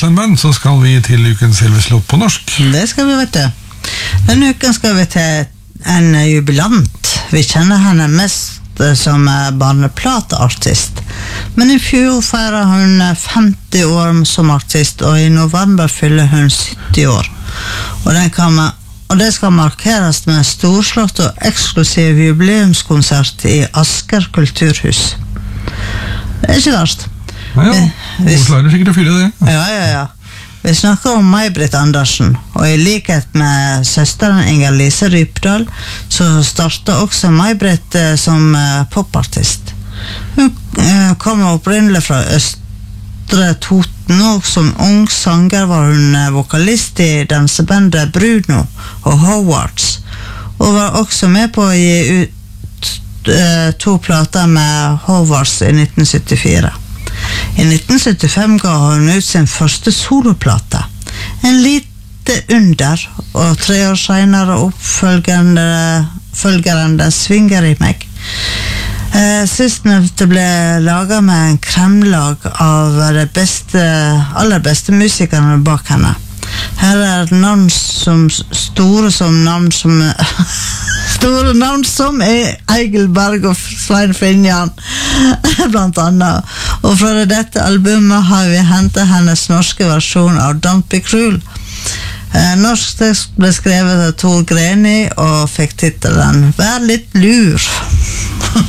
Graceland Band, så skal vi til ukens Elvis låt på norsk. Det skal vi, vet du. Denne uken skal vi til en jubilant. Vi kjenner henne mest som barneplateartist. Men i fjor feirer hun 50 år som artist, og i november fyller hun 70 år. Og det skal markeres med storslått og eksklusiv jubileumskonsert i Asker kulturhus. Det ikke verst. Ja, hun klarer sikkert å fylle det. Ja. Vi snakker om May-Britt Andersen, og i likhet med søsteren Inger-Lise Rypdal, så startet også May-Britt som popartist. Hun kommer opprinnelig fra Østre Toten, og som ung sanger var hun vokalist i dansebandet Bruno og Howards, og var også med på å gi ut 2 plater med Howards i 1974. I 1975 ga hun ut sin første soloplate, en lite under, og 3 år senere oppfølgeren Den svinger i meg. Sistnevnte ble laget med en kremlag av de aller beste musikerne bak henne. Her navn som store navn som Egil Berg og Svein Finjan blant annet. Og fra dette albumet har vi hentet hennes norske versjon av Don't Be Cruel. Norsk tekst ble skrevet av Tor Greni og fikk titelen Vær litt lur.